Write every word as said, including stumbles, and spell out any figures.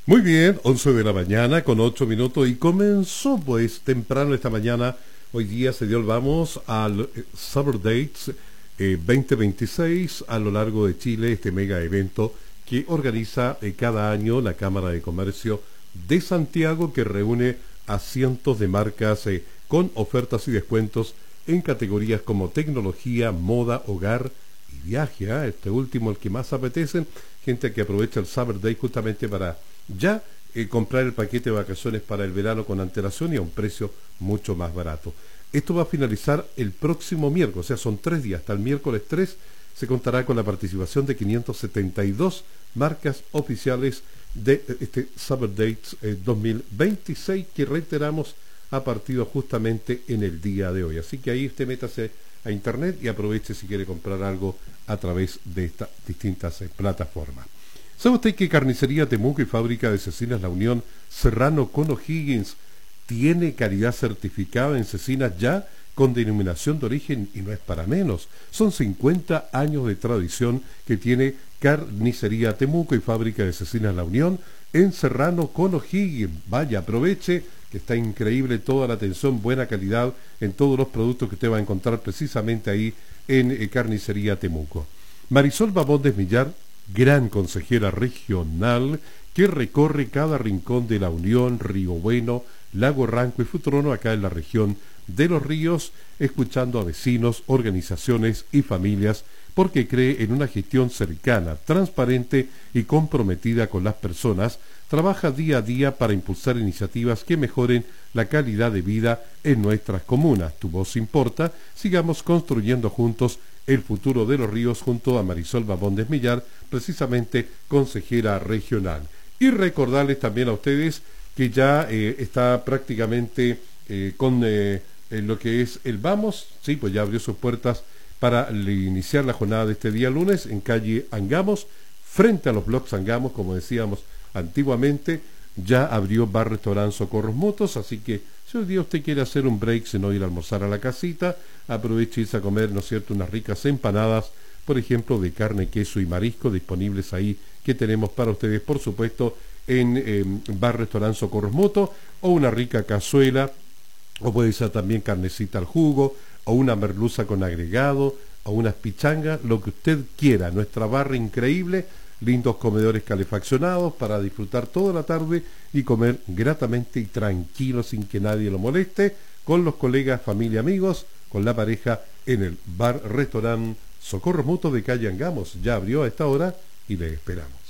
Muy bien, once de la mañana con ocho minutos y comenzó pues temprano esta mañana. Hoy día se dio el vamos al eh, Summer Dates eh, veinte veintiséis a lo largo de Chile, este mega evento que organiza eh, cada año la Cámara de Comercio de Santiago, que reúne a cientos de marcas eh, con ofertas y descuentos en categorías como tecnología, moda, hogar y viaje. ¿eh? Este último el que más apetece, gente que aprovecha el Summer Day justamente para ya eh, comprar el paquete de vacaciones para el verano con antelación y a un precio mucho más barato. Esto va a finalizar el próximo miércoles, o sea, son tres días. Hasta el miércoles tres se contará con la participación de quinientas setenta y dos marcas oficiales de eh, este Summer Dates eh, dos mil veintiséis, que reiteramos ha partido justamente en el día de hoy. Así que ahí usted métase a internet y aproveche si quiere comprar algo a través de estas distintas eh, plataformas. ¿Sabe usted que Carnicería Temuco y Fábrica de Cecinas La Unión Serrano con O'Higgins tiene calidad certificada en cecinas ya con denominación de origen, y no es para menos? Son cincuenta años de tradición que tiene Carnicería Temuco y Fábrica de Cecinas La Unión en Serrano con O'Higgins. Vaya, aproveche que está increíble toda la atención, buena calidad en todos los productos que usted va a encontrar precisamente ahí en eh, Carnicería Temuco. Marisol Babón Millar, gran consejera regional que recorre cada rincón de La Unión, Río Bueno, Lago Ranco y Futrono, acá en la región de Los Ríos, escuchando a vecinos, organizaciones y familias, porque cree en una gestión cercana, transparente y comprometida con las personas. Trabaja día a día para impulsar iniciativas que mejoren la calidad de vida en nuestras comunas. Tu voz importa. Sigamos construyendo juntos el futuro de Los Ríos junto a Marisol Babón Millar, precisamente consejera regional. Y recordarles también a ustedes que ya eh, está prácticamente eh, con eh, lo que es el Vamos, sí, pues ya abrió sus puertas para iniciar la jornada de este día lunes en calle Angamos, frente a los blogs Angamos, como decíamos antiguamente. Ya abrió Bar Restaurant Socorros Mutuos, así que si hoy día usted quiere hacer un break, si no ir a almorzar a la casita, aproveche y irse a comer, ¿no es cierto?, unas ricas empanadas, por ejemplo, de carne, queso y marisco, disponibles ahí, que tenemos para ustedes, por supuesto, en eh, Bar Restaurant Socorros Mutuos, o una rica cazuela, o puede ser también carnecita al jugo, o una merluza con agregado, o unas pichangas, lo que usted quiera. Nuestra barra increíble, lindos comedores calefaccionados para disfrutar toda la tarde y comer gratamente y tranquilo sin que nadie lo moleste, con los colegas, familia, amigos, con la pareja en el Bar Restaurant Socorros Mutuos de calle Angamos. Ya abrió a esta hora y le esperamos.